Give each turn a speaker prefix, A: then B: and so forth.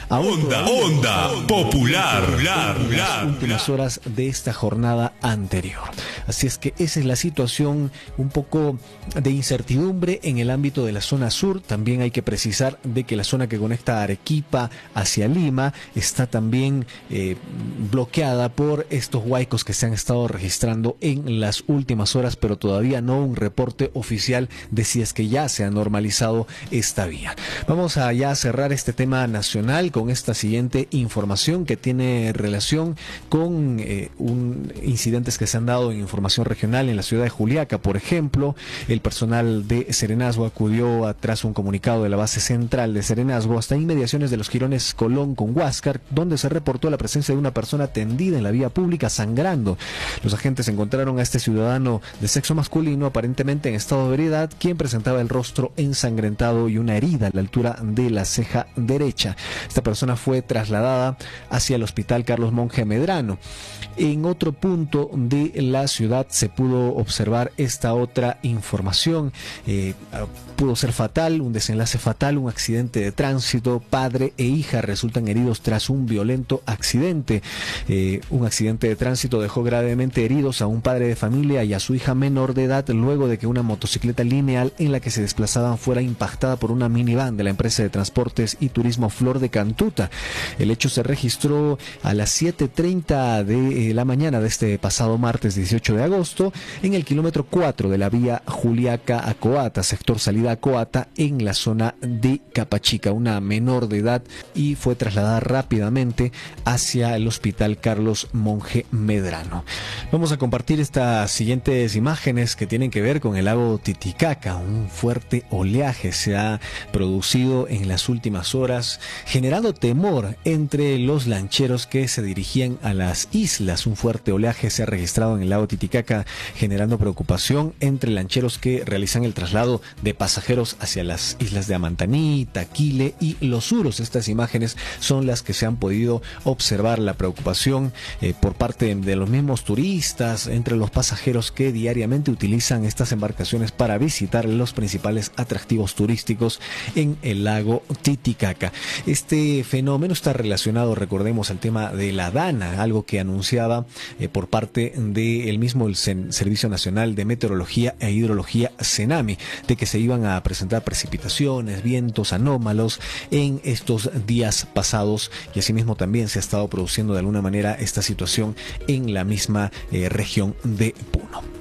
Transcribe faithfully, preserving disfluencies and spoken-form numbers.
A: Aún
B: Onda, onda popular,
A: en las últimas horas de esta jornada anterior. Así es que esa es la situación, un poco de incertidumbre en el ámbito de la zona sur. También hay que precisar de que la zona que conecta a Arequipa hacia Lima está también eh, bloqueada por estos huaicos que se han estado registrando en las últimas horas, pero todavía no un reporte oficial de si es que ya se ha normalizado esta vía. Vamos a ya cerrar este tema nacional con esta siguiente información que tiene relación con eh, un, incidentes que se han dado en información regional en la ciudad de Juliaca. Por ejemplo, el personal de Serenazgo acudió tras un comunicado de la base central de Serenazgo hasta inmediaciones de los jirones Colón con Huáscar, donde se reportó la presencia de una persona tendida en la vía pública sangrando. Los agentes encontraron a este ciudadano de sexo masculino, aparentemente en estado de ebriedad, quien presentaba el rostro ensangrentado y una herida a la altura de la ceja derecha. Esta persona fue trasladada hacia el hospital Carlos Monge Medrano. En otro punto de la ciudad se pudo observar esta otra información. Eh, pudo ser fatal, un desenlace fatal, un accidente de tránsito. Padre e hija resultan heridos tras un violento accidente. Eh, un accidente de tránsito dejó gravemente heridos a un padre de familia y a su hija menor de edad luego de que una motocicleta lineal en la que se desplazaban fuera impactada por una minivan de la empresa de transportes y turismo Flor de Cantuta. El hecho se registró a las siete treinta de la mañana de este pasado martes dieciocho de agosto en el kilómetro cuatro de la vía Juliaca a Coata, sector salida a Coata, en la zona de Capachica. Una menor de edad y fue trasladada rápidamente hacia el hospital Carlos Monge Medrano. Vamos a compartir estas siguientes imágenes que tienen que ver con el lago Titicaca. Un fuerte oleaje se ha producido en las últimas horas, generando temor entre los lancheros que se dirigían a las islas. Un fuerte oleaje se ha registrado en el lago Titicaca, generando preocupación entre lancheros que realizan el traslado de pasajeros hacia las islas de Amantaní, Taquile y Los Uros. Estas imágenes son las que se han podido observar. La preocupación eh, por parte de los mismos turistas, entre los pasajeros que diariamente utilizan estas embarcaciones para visitar los principales atractivos turísticos en el lago Titicaca. Este fenómeno está relacionado, recordemos, al tema de la DANA, algo que anunciaba eh, por parte del mismo el Servicio Nacional de Meteorología e Hidrología, CENAMI, de que se iban a presentar precipitaciones, vientos anómalos en estos días pasados, y asimismo también se ha estado produciendo de alguna manera esta situación en la misma eh, región de Puno.